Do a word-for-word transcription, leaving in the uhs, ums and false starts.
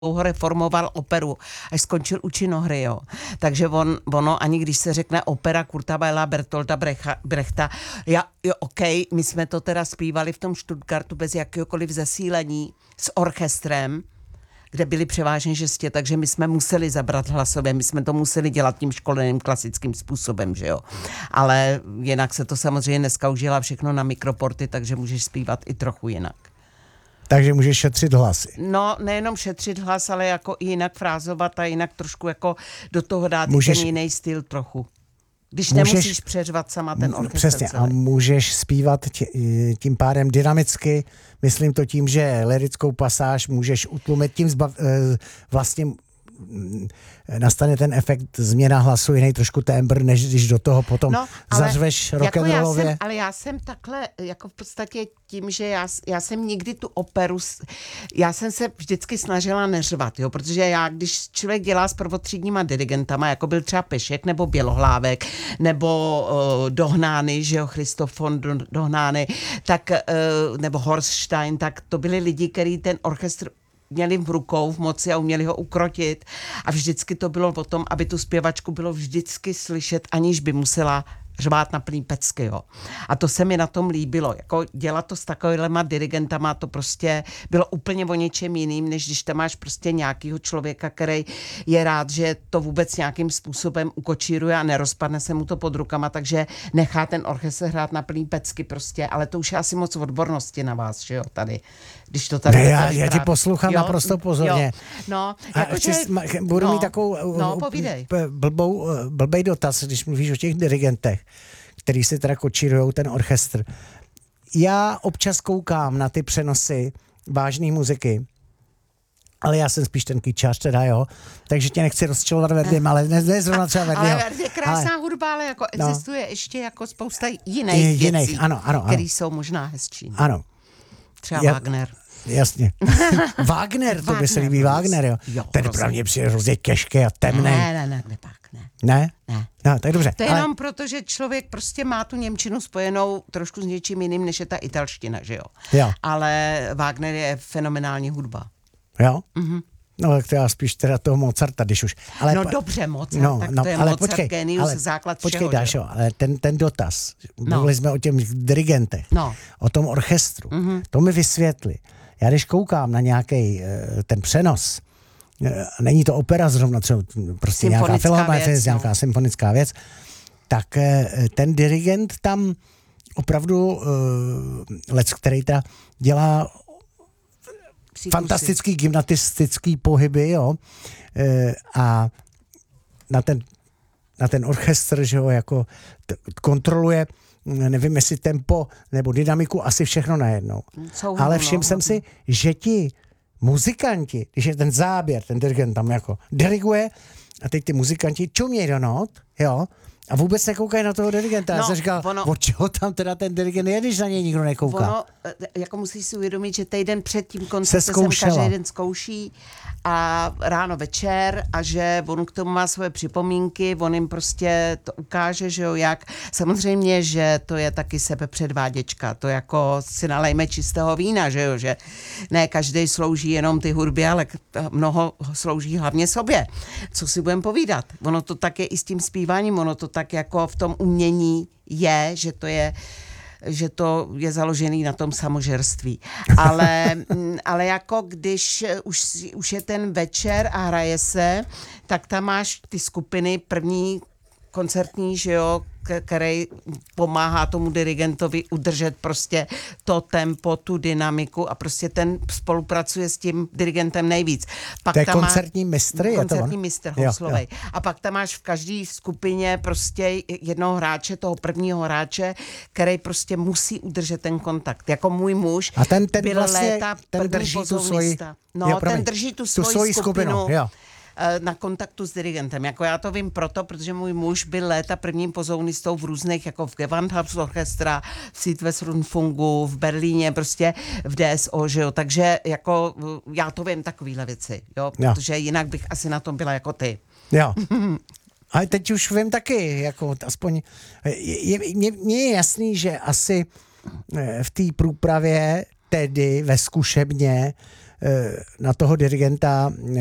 dlouho reformoval operu, až skončil u činohry, jo. Takže on, ono, ani když se řekne opera Kurta Weila, Bertolta Brecha, Brechta, já, jo, OK, my jsme to teda zpívali v tom Stuttgartu bez jakéhokoliv zesílení s orchestrem, kde byli převážně žestě, takže my jsme museli zabrat hlasově, my jsme to museli dělat tím školeným klasickým způsobem, že jo. Ale jinak se to samozřejmě dneska už dělá všechno na mikroporty, takže můžeš zpívat i trochu jinak. Takže můžeš šetřit hlasy. No, nejenom šetřit hlas, ale jako i jinak frázovat a jinak trošku jako do toho dát můžeš, ten jiný styl trochu. Když můžeš, nemusíš přeřvat sama ten orchestr. Přesně, a můžeš zpívat tě, tím pádem dynamicky, myslím to tím, že lyrickou pasáž můžeš utlumit tím zbav, vlastně nastane ten efekt změna hlasu, jiný trošku tembr, než když do toho potom no, zařveš rock'n'rollově. Jako ale já jsem takhle, jako v podstatě tím, že já, já jsem nikdy tu operu, já jsem se vždycky snažila neřvat, jo, protože já, když člověk dělá s prvotřídníma dirigentama, jako byl třeba Pešek, nebo Bělohlávek, nebo uh, Dohnány, že jo, Christoph von Dohnány, tak, uh, nebo Horstein, tak to byli lidi, kteří ten orchestr měli v rukou, v moci a uměli ho ukrotit. A vždycky to bylo o tom, aby tu zpěvačku bylo vždycky slyšet, aniž by musela řvát na plný pecky, jo. A to se mi na tom líbilo. Jako dělat to s takovýhlema dirigentama, to prostě bylo úplně o něčem jiným, než když tam máš prostě nějakýho člověka, který je rád, že to vůbec nějakým způsobem ukočíruje a nerozpadne se mu to pod rukama, takže nechá ten orchestr hrát na plný pecky prostě, ale to už je asi moc odbornosti na vás, že jo, tady. Když to tady... Ne, já, já ti poslouchám jo, naprosto pozorně. Jo. No, jako, že... Budu no, mít takovou no, blbou, blbej dotaz, když mluvíš o těch dirigentech, který si teda kočírujou ten orchestr. Já občas koukám na ty přenosy vážné muziky, ale já jsem spíš ten kyčář teda, jo. Takže tě nechci rozčilovat Verdym, ale ne, ne zrovna třeba Verdyho. Ale Verdy je krásná ale, hudba, ale jako no, existuje ještě jako spousta jiných, jiných věcí, ano, ano, ano. které jsou možná hezčí. Ano. Třeba Já, Wagner. Jasně. Wagner, to by se líbí Wagner, jo. jo Ten pro mě přijde hrozně těžký a temný. Ne, ne, ne, ne, pak ne. Ne? Ne. No, tak dobře. To je ale... jenom proto, že člověk prostě má tu němčinu spojenou trošku s něčím jiným, než je ta italština, že jo. jo. Ale Wagner je fenomenální hudba. Jo? Mhm. No, tak to já spíš teda toho Mozarta, když už. Ale no pa... dobře, Mozart, no, tak no, to je ale Mozart, počkej, genius, ale základ počkej, všeho. Počkej, Dášo, ale ten, ten dotaz, no. Mluvili jsme o těch dirigentech, no. o tom orchestru, mm-hmm. to mi vysvětli. Já když koukám na nějaký ten přenos, není to opera zrovna, třeba prostě nějaká filharmonie, nějaká no. symfonická věc, tak ten dirigent tam opravdu uh, lec, který ta dělá Příkusy. fantastický gymnastický pohyby, jo, e, a na ten, na ten orchestr, že jo, jako t- kontroluje, nevím, jestli tempo nebo dynamiku, asi všechno najednou. Souhru, Ale všiml no, jsem si, že ti muzikanti, když je ten záběr, ten dirigent tam jako diriguje a teď ty muzikanti čumějí do not, jo, a vůbec nekoukají na toho dirigenta. No, já jsem říkal, ono, od čeho tam teda ten dirigent je, když na něj nikdo nekouká. Ono, jako musíš si uvědomit, že týden před tím koncertem jsem každý den zkouší a ráno večer a že on k tomu má svoje připomínky, on jim prostě to ukáže, že jo, jak. Samozřejmě, že to je taky sebepředváděčka, to jako si nalejme čistého vína, že jo, že ne každý slouží jenom ty hudby, ale mnoho slouží hlavně sobě. Co si budeme povídat? Ono to tak je i s tím zpíváním, ono to tak jako v tom umění je, že to je že to je založený na tom samožerství. Ale, ale jako když už, už je ten večer a hraje se, tak tam máš ty skupiny první koncertní, že jo, který pomáhá tomu dirigentovi udržet prostě to tempo, tu dynamiku a prostě ten spolupracuje s tím dirigentem nejvíc. Pak to je tam koncertní mistr? Je koncertní mistr Houslovej. A pak tam máš v každé skupině prostě jednoho hráče, toho prvního hráče, který prostě musí udržet ten kontakt. Jako můj muž a ten, ten byl vlastně, léta ten drží tu svoji, no, jo, ten drží tu svoji, tu svoji skupinu. skupinu jo. Na kontaktu s dirigentem. Jako já to vím proto, protože můj muž byl léta prvním pozounistou v různých, jako v Gewandhausorchestra, v Südwestrundfunku, v Berlíně, prostě v D S O, že jo. Takže jako já to vím takovýhle věci, jo, protože jo. jinak bych asi na tom byla jako ty. Jo. Ale teď už vím taky, jako aspoň, mně je jasný, že asi v té průpravě, tedy ve zkušebně, na toho dirigenta